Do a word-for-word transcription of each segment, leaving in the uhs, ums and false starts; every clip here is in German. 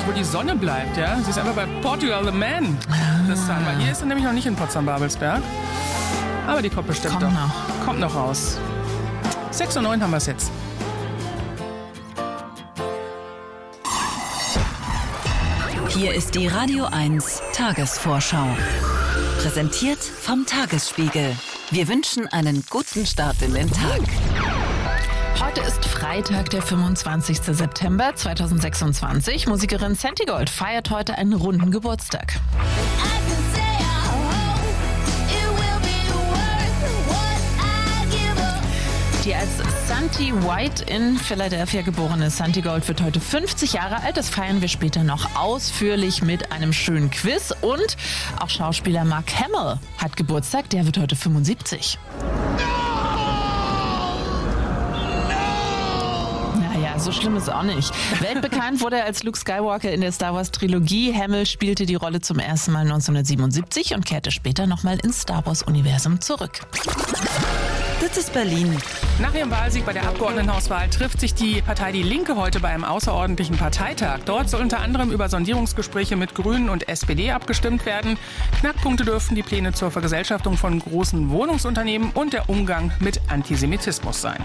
wo die Sonne bleibt, ja. Sie ist einfach bei Portugal the Man. Das sagen wir. Hier ist sie nämlich noch nicht in Potsdam-Babelsberg. Aber die kommt bestimmt Kommt doch. noch. Kommt noch raus. sechs Uhr neun haben wir es jetzt. Hier ist die Radio eins Tagesvorschau. Präsentiert vom Tagesspiegel. Wir wünschen einen guten Start in den Tag. Heute ist Freitag, der fünfundzwanzigster September zweitausendsechsundzwanzig. Musikerin Santigold feiert heute einen runden Geburtstag. Die als Santi White in Philadelphia geborene Santigold wird heute fünfzig Jahre alt. Das feiern wir später noch ausführlich mit einem schönen Quiz. Und auch Schauspieler Mark Hamill hat Geburtstag. Der wird heute fünfundsiebzig. Naja, so schlimm ist es auch nicht. Weltbekannt wurde er als Luke Skywalker in der Star Wars Trilogie. Hamill spielte die Rolle zum ersten Mal neunzehnhundertsiebenundsiebzig und kehrte später nochmal ins Star Wars Universum zurück. Das ist Berlin. Nach ihrem Wahlsieg bei der Abgeordnetenhauswahl trifft sich die Partei Die Linke heute bei einem außerordentlichen Parteitag. Dort soll unter anderem über Sondierungsgespräche mit Grünen und S P D abgestimmt werden. Knackpunkte dürften die Pläne zur Vergesellschaftung von großen Wohnungsunternehmen und der Umgang mit Antisemitismus sein.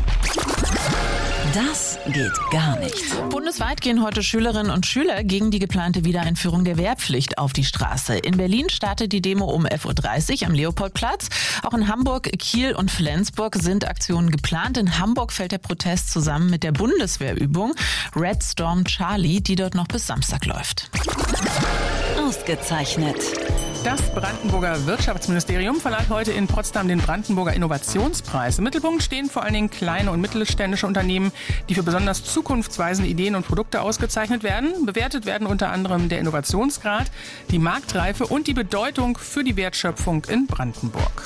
Das geht gar nicht. Bundesweit gehen heute Schülerinnen und Schüler gegen die geplante Wiedereinführung der Wehrpflicht auf die Straße. In Berlin startet die Demo um elf Uhr dreißig am Leopoldplatz. Auch in Hamburg, Kiel und Flensburg sind Aktionen geplant. In Hamburg fällt der Protest zusammen mit der Bundeswehrübung Red Storm Charlie, die dort noch bis Samstag läuft. Ausgezeichnet. Das Brandenburger Wirtschaftsministerium verleiht heute in Potsdam den Brandenburger Innovationspreis. Im Mittelpunkt stehen vor allen Dingen kleine und mittelständische Unternehmen, die für besonders zukunftsweisende Ideen und Produkte ausgezeichnet werden. Bewertet werden unter anderem der Innovationsgrad, die Marktreife und die Bedeutung für die Wertschöpfung in Brandenburg.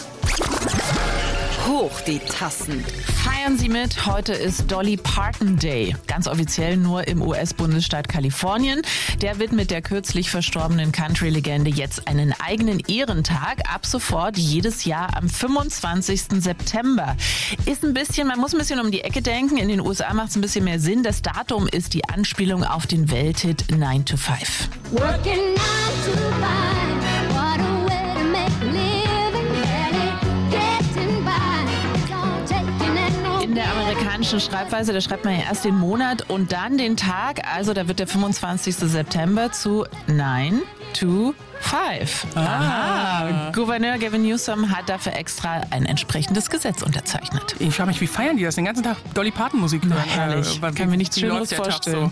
Hoch die Tassen. Feiern Sie mit, heute ist Dolly Parton Day. Ganz offiziell nur im U S-Bundesstaat Kalifornien. Der widmet der kürzlich verstorbenen Country-Legende jetzt einen eigenen Ehrentag. Ab sofort jedes Jahr am fünfundzwanzigsten September. Ist ein bisschen, man muss ein bisschen um die Ecke denken. In den U S A macht es ein bisschen mehr Sinn. Das Datum ist die Anspielung auf den Welthit nine to five. Working nine to five, what a way to make a living, barely getting by, don't taking it no. In der amerikanischen Schreibweise, da schreibt man ja erst den Monat und dann den Tag. Also da wird der fünfundzwanzigster September zu nine to five. Aha. Gouverneur Gavin Newsom hat dafür extra ein entsprechendes Gesetz unterzeichnet. Ich frage mich, wie feiern die das? Den ganzen Tag Dolly Parton Musik hören? Na, herrlich. Äh, Kann mir nichts Schöneres vorstellen.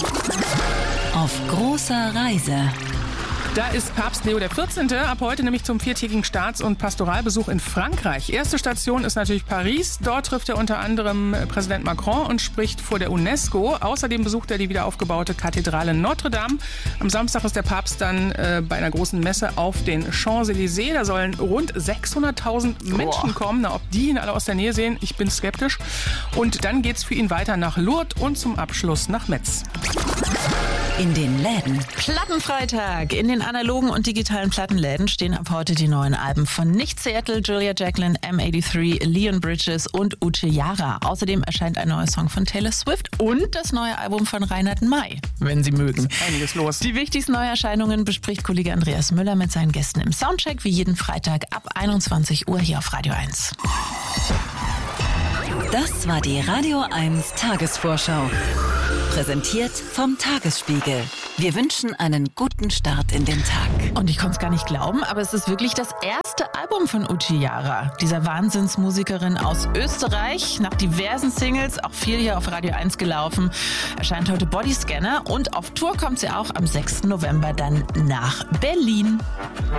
So? Auf großer Reise. Da ist Papst Leo der vierzehnte ab heute nämlich zum viertägigen Staats- und Pastoralbesuch in Frankreich. Erste Station ist natürlich Paris. Dort trifft er unter anderem Präsident Macron und spricht vor der UNESCO. Außerdem besucht er die wiederaufgebaute Kathedrale Notre Dame. Am Samstag ist der Papst dann äh, bei einer großen Messe auf den Champs-Élysées. Da sollen rund sechshunderttausend Menschen kommen. Na, ob die ihn alle aus der Nähe sehen, ich bin skeptisch. Und dann geht's für ihn weiter nach Lourdes und zum Abschluss nach Metz. In den Läden. Plattenfreitag. In den analogen und digitalen Plattenläden stehen ab heute die neuen Alben von Nicht Seattle, Julia Jacqueline, M dreiundachtzig, Leon Bridges und Uche Jara. Außerdem erscheint ein neuer Song von Taylor Swift und das neue Album von Reinhard May, wenn Sie mögen. Einiges los. Die wichtigsten Neuerscheinungen bespricht Kollege Andreas Müller mit seinen Gästen im Soundcheck, wie jeden Freitag ab einundzwanzig Uhr hier auf Radio eins. Das war die Radio eins Tagesvorschau. Präsentiert vom Tagesspiegel. Wir wünschen einen guten Start in den Tag. Und ich konnte es gar nicht glauben, aber es ist wirklich das erste Album von Uche Jara, dieser Wahnsinnsmusikerin aus Österreich. Nach diversen Singles, auch viel hier auf Radio eins gelaufen, erscheint heute Bodyscanner und auf Tour kommt sie auch am sechsten November dann nach Berlin.